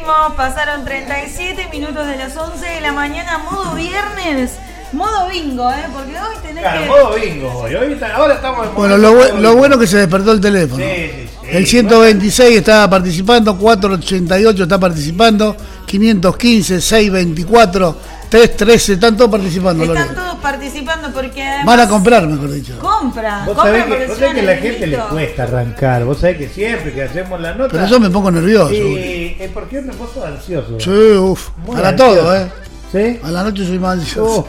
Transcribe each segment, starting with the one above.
seguimos. Pasaron 37 minutos de las 11 de la mañana, modo viernes. Modo bingo, porque hoy tenés que... modo bingo hoy. Ahora estamos en modo Bueno, lo bueno es que se despertó el teléfono. Sí. El 126 estaba participando, 488 está participando, 515, 624, 313, están todos participando. Están todos participando porque además... Van a comprar, mejor dicho. Compra. Vos sabés que a la gente le cuesta arrancar. Vos sabés que siempre que hacemos la nota... Pero yo me pongo nervioso. Sí, es porque uno sos ansioso. Sí, uff. Para todo, ¿Sí? A la noche soy más ansioso.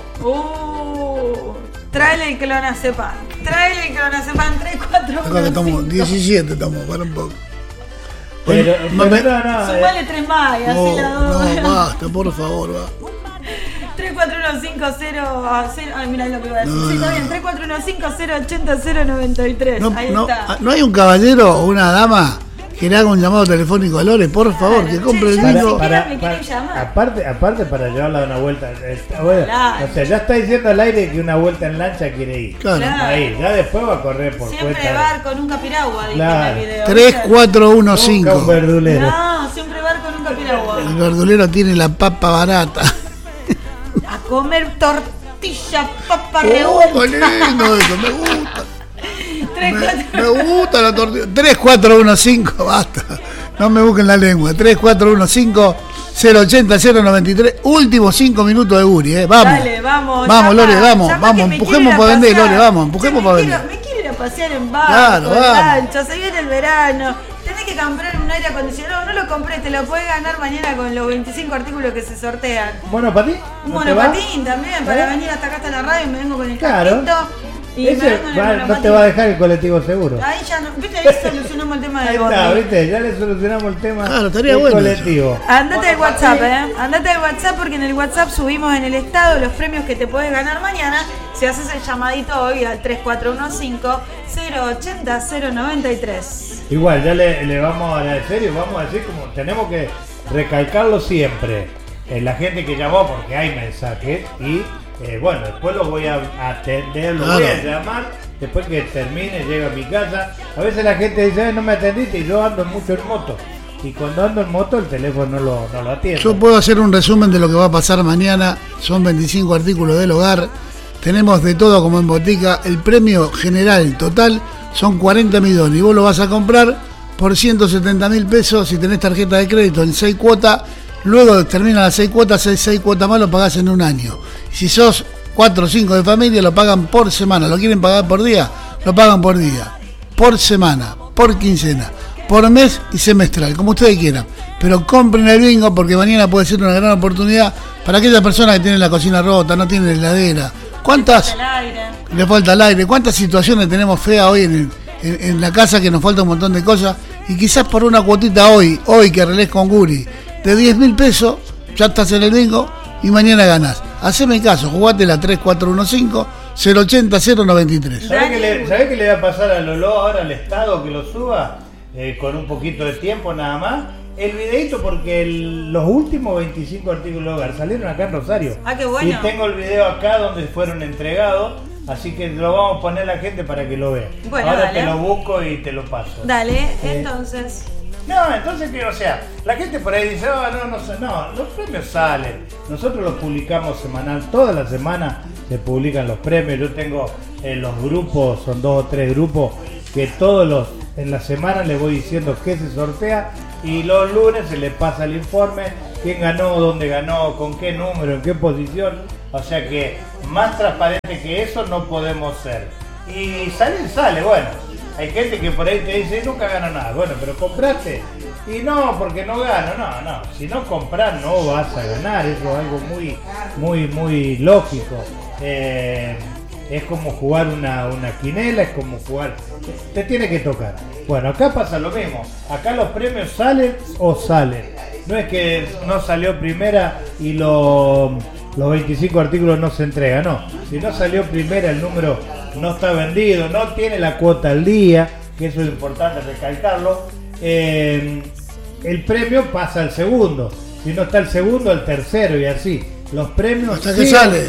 Tráele el clonazepam. 3, 4, 1, 5. 17 estamos, para un poco. Pero no. Sumale 3 más, así la dos. No, basta, por favor, va. 3, 4, 1, 5, 0. Ay, mirá lo que iba a decir. Sí, está bien. 3, 4, 1, 5, 0, 80, 0, 93. Ahí está. ¿No hay un caballero o una dama que le haga un llamado telefónico a Lore, por favor, que compre el bingo? Aparte para llevarla a una vuelta. O sea, ya está diciendo al aire que una vuelta en lancha quiere ir. Claro. Ahí, ya después va a correr por siempre cuenta. bar con un capiragua, dije en el video. 3, 4, 1, 5. Un verdulero. No, siempre bar con un capiragua. El verdulero tiene la papa barata. A comer tortilla, papa ¡Qué revuelta. lindo eso! Me gusta. 3, 4, Me gusta la tortilla. 3, 4, 1, 5, basta. No me busquen la lengua. 3, 4, 1, 5, 080, 093. Últimos 5 minutos de Uri, Vamos. Dale, vamos. Vamos, Lore, vamos. Empujemos para vender, Lore, vamos. Empujemos para vender. Me quiero ir a pasear en barco, Claro, en vamos. lancha, se viene el verano. Tenés que comprar un aire acondicionado. No lo compré, te lo podés ganar mañana con los 25 artículos que se sortean. ¿Monopatín? Un monopatín también, para venir hasta acá hasta la radio y me vengo con el Claro. casquito. Y Ese no te va a dejar el colectivo seguro. Ahí ya no, viste, ahí solucionamos el tema del Ahí bondi. está, viste, ya le solucionamos el tema Claro, estaría del bueno colectivo. Andate al WhatsApp, Andate al WhatsApp porque en el WhatsApp subimos en el estado los premios que te podés ganar mañana si haces el llamadito hoy al 3415-080-093. Igual, ya le vamos a decir y vamos a decir como tenemos que recalcarlo siempre. La gente que llamó, porque hay mensajes y bueno, después lo voy a atender, lo voy a llamar. Después que termine, llego a mi casa. A veces la gente dice, no me atendiste, y yo ando mucho en moto. Y cuando ando en moto, el teléfono no lo atiendo. Yo puedo hacer un resumen de lo que va a pasar mañana. Son 25 artículos del hogar. Tenemos de todo como en botica. El premio general total son 40 millones. Y vos lo vas a comprar por 170.000 pesos si tenés tarjeta de crédito en 6 cuotas. Luego terminan las 6 cuotas, 6 cuotas más lo pagás en un año. Si sos 4 o 5 de familia, lo pagan por semana. ¿Lo quieren pagar por día? Lo pagan por día, por semana, por quincena, por mes y semestral, como ustedes quieran. Pero compren el bingo porque mañana puede ser una gran oportunidad para aquellas personas que tienen la cocina rota, no tienen heladera. ¿Cuántas? Le falta el aire. ¿Cuántas situaciones tenemos feas hoy en la casa que nos falta un montón de cosas? Y quizás por una cuotita hoy que relés con Guri, de 10.000 pesos, ya estás en el bingo y mañana ganás. Haceme caso, jugate la 3415-080-093. ¿Sabés qué le va a pasar a Lolo ahora al Estado que lo suba? Con un poquito de tiempo nada más. El videito porque los últimos 25 artículos de hogar salieron acá en Rosario. Ah, qué bueno. Y tengo el video acá donde fueron entregados. Así que lo vamos a poner a la gente para que lo vea. Bueno, ahora dale. te lo busco y te lo paso. Dale, entonces. No, entonces que, o sea, la gente por ahí dice, no, los premios salen. Nosotros los publicamos semanal, toda la semana se publican los premios. Yo tengo los grupos, son 2 o 3 grupos, que en la semana les voy diciendo qué se sortea y los lunes se les pasa el informe, quién ganó, dónde ganó, con qué número, en qué posición. O sea que más transparente que eso no podemos ser. Y sale, bueno. Hay gente que por ahí te dice, nunca gano nada. Bueno, pero compraste. Y no, porque no gano. No. Si no compras, no vas a ganar. Eso es algo muy lógico. Es como jugar una quinela, es como jugar. Te tiene que tocar. Bueno, acá pasa lo mismo. Acá los premios salen o salen. No es que no salió primera y los 25 artículos no se entregan. No. Si no salió primera, el número no está vendido, no tiene la cuota al día, que eso es importante recalcarlo, el premio pasa al segundo. Si no está el segundo, el tercero y así. Los premios hasta que sale.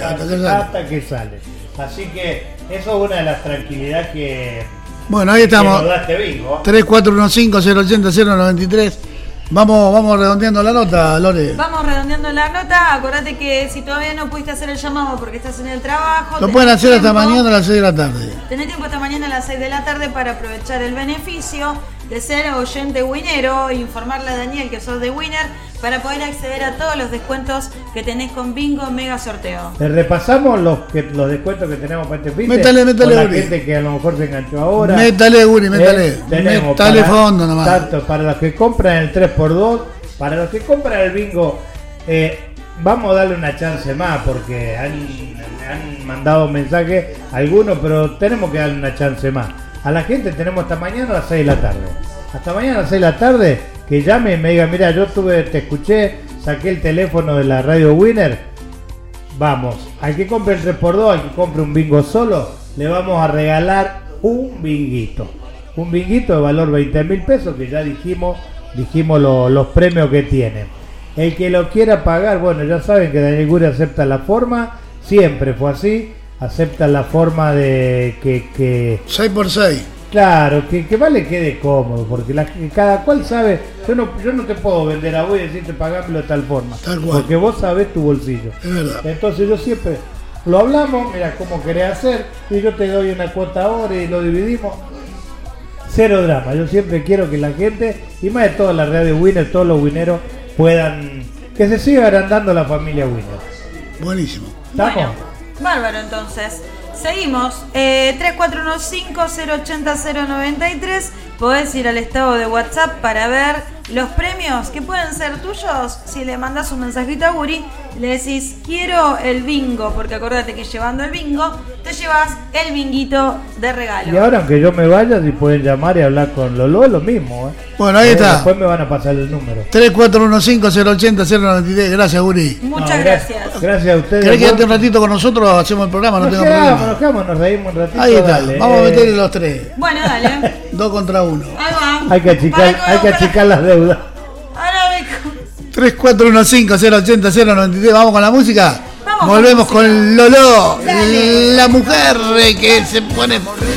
Así que eso es una de las tranquilidades que... Bueno, ahí estamos. 3415-080-093. Vamos redondeando la nota, Lore. Vamos redondeando la nota. Acordate que si todavía no pudiste hacer el llamado porque estás en el trabajo, Lo pueden hacer hasta mañana a las 6 de la tarde. Tenés tiempo hasta mañana a las 6 de la tarde para aprovechar el beneficio de ser oyente winero, informarle a Daniel que sos de Winner, para poder acceder a todos los descuentos que tenés con Bingo Mega Sorteo. Repasamos los descuentos que tenemos para este fin. Métale, con la Uri. gente que a lo mejor se enganchó ahora. Métale, Uri, métale. Tenemos Métale para, fondo nomás. Tanto para los que compran el 3x2, para los que compran el bingo, vamos a darle una chance más porque han mandado mensajes algunos, pero tenemos que darle una chance más. A la gente tenemos hasta mañana a las 6 de la tarde. Hasta mañana a las 6 de la tarde, que llame y me diga, mira, yo te escuché, saqué el teléfono de la radio Winner. Vamos, al que compre el 3x2, al que compre un bingo solo, le vamos a regalar un binguito. Un binguito de valor 20.000 pesos, que ya dijimos los premios que tiene. El que lo quiera pagar, bueno, ya saben que Daniel Guri acepta la forma, siempre fue así, acepta la forma de que 6x6. claro, que más le quede cómodo, porque cada cual sabe, yo no te puedo vender a vos y decirte pagámelo de tal forma, Tal cual. porque vos sabés tu bolsillo. Es verdad. Entonces yo siempre lo hablamos, mira cómo querés hacer, y yo te doy una cuota ahora y lo dividimos. Cero drama, yo siempre quiero que la gente, y más de toda la red de Winner, todos los wineros puedan, que se siga agrandando la familia Winner. Buenísimo. ¿Estamos? Bueno, bárbaro entonces. Seguimos. 3415-080-093. Podés ir al estado de WhatsApp para ver los premios que pueden ser tuyos. Si le mandás un mensajito a Guri, le decís quiero el bingo, porque acordate que llevando el bingo te llevas el binguito de regalo. Y ahora, aunque yo me vaya, si pueden llamar y hablar con Lolo, es lo mismo. Bueno, ahí está. Después me van a pasar el número. 3415-080-093. Gracias, Guri. Muchas gracias. Gracias a ustedes. ¿Querés quedarte un ratito con nosotros? Hacemos el programa, no Nos tengo quedamos, problema. nos reímos un ratito. Ahí está. Dale. Vamos a meterle los tres. Bueno, dale. 2 contra 1. Ahí va. Hay que achicar las deudas. Ahora ve. 3415-080-093. Vamos con la música. Vamos Volvemos con música. con Lolo, Dale. la mujer que se pone